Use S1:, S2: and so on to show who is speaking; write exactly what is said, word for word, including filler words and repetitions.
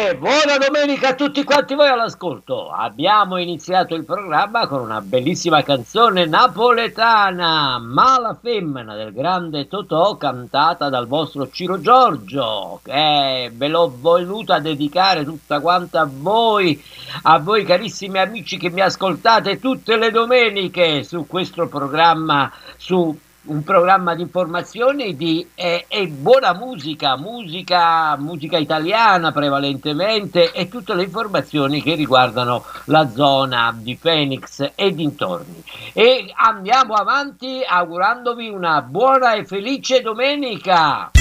S1: E buona domenica a tutti quanti voi all'ascolto. Abbiamo iniziato il programma con una bellissima canzone napoletana, Mala Femmina del grande Totò, cantata dal vostro Ciro Giorgio, che ve l'ho voluta dedicare tutta quanta a voi, a voi carissimi amici che mi ascoltate tutte le domeniche su questo programma, su un programma di informazioni di, e, e buona musica, musica, musica italiana prevalentemente e tutte le informazioni che riguardano la zona di Phoenix e dintorni. E andiamo avanti augurandovi una buona e felice domenica.